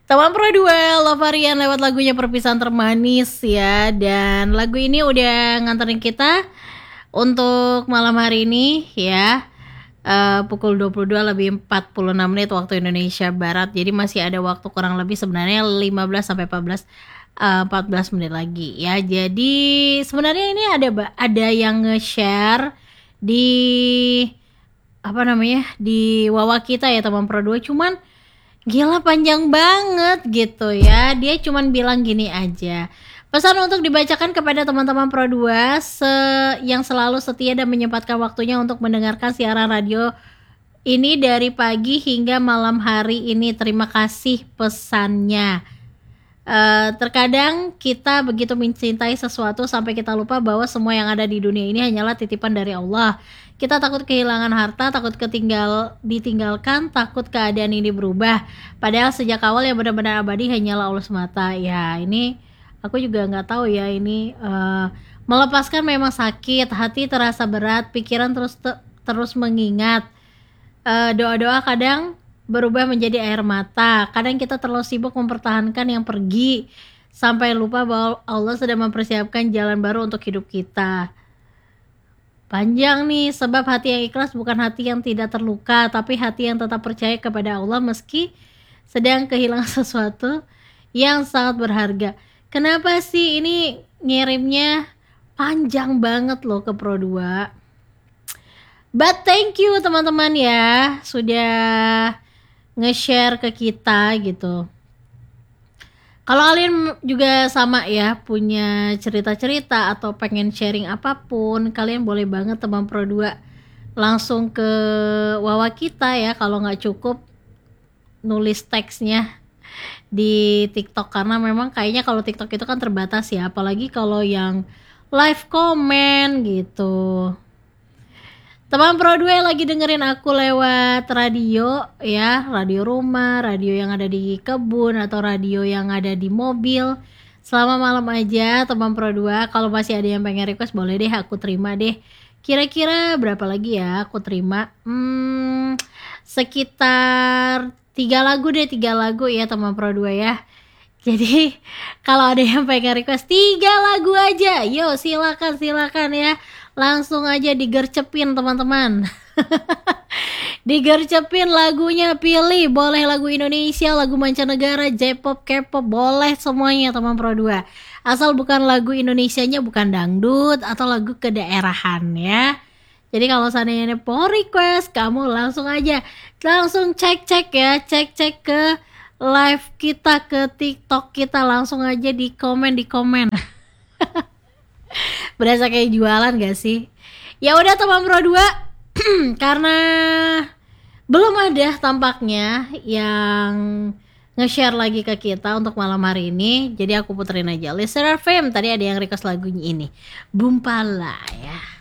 Teman Pro 2 Lovarian lewat lagunya Perpisahan Termanis ya. Dan lagu ini udah nganterin kita untuk malam hari ini ya. Pukul 22 lebih 46 menit waktu Indonesia Barat. Jadi masih ada waktu kurang lebih sebenarnya 15 sampai 14 menit lagi ya. Jadi sebenarnya ini ada yang nge-share di di Wawa kita ya teman Pro 2, cuman gila panjang banget gitu ya. Dia cuman bilang gini aja. Pesan untuk dibacakan kepada teman-teman Pro 2 yang selalu setia dan menyempatkan waktunya untuk mendengarkan siaran radio ini dari pagi hingga malam hari ini. Terima kasih pesannya. Terkadang kita begitu mencintai sesuatu sampai kita lupa bahwa semua yang ada di dunia ini hanyalah titipan dari Allah. Kita takut kehilangan harta, takut ditinggalkan, takut keadaan ini berubah. Padahal sejak awal yang benar-benar abadi hanyalah Allah semata. Ya ini aku juga nggak tahu ya ini melepaskan memang sakit, hati terasa berat, pikiran terus mengingat. Doa-doa kadang berubah menjadi air mata. Kadang kita terlalu sibuk mempertahankan yang pergi sampai lupa bahwa Allah sedang mempersiapkan jalan baru untuk hidup kita. Panjang nih, sebab hati yang ikhlas bukan hati yang tidak terluka, tapi hati yang tetap percaya kepada Allah meski sedang kehilangan sesuatu yang sangat berharga. Kenapa sih ini ngirimnya panjang banget loh ke Pro 2? But thank you teman-teman ya, sudah nge-share ke kita gitu. Kalau kalian juga sama ya, punya cerita-cerita atau pengen sharing apapun, kalian boleh banget teman Pro 2 langsung ke Wawa kita ya. Kalau nggak cukup nulis teksnya di TikTok, karena memang kayaknya kalau TikTok itu kan terbatas ya, apalagi kalau yang live comment gitu. Teman Pro 2 yang lagi dengerin aku lewat radio ya, radio rumah, radio yang ada di kebun, atau radio yang ada di mobil, selama malam aja teman Pro 2, kalau masih ada yang pengen request boleh deh, aku terima deh. Kira-kira berapa lagi ya aku terima? Sekitar 3 lagu ya teman Pro 2 ya. Jadi kalau ada yang pengen request 3 lagu aja, yo silakan ya. Langsung aja digercepin teman-teman. Digercepin lagunya, pilih. Boleh lagu Indonesia, lagu mancanegara, J-pop, K-pop, boleh semuanya teman Pro 2. Asal bukan lagu Indonesianya, bukan dangdut atau lagu kedaerahan ya. Jadi kalau seandainya mau request, kamu langsung aja. Langsung cek ya, cek ke live kita, ke TikTok kita, langsung aja di komen. Berasa kayak jualan gak sih? Ya udah teman Pro 2, karena belum ada tampaknya yang nge-share lagi ke kita untuk malam hari ini, jadi aku puterin aja Listener Fame. Tadi ada yang request lagunya ini, Bumpala ya.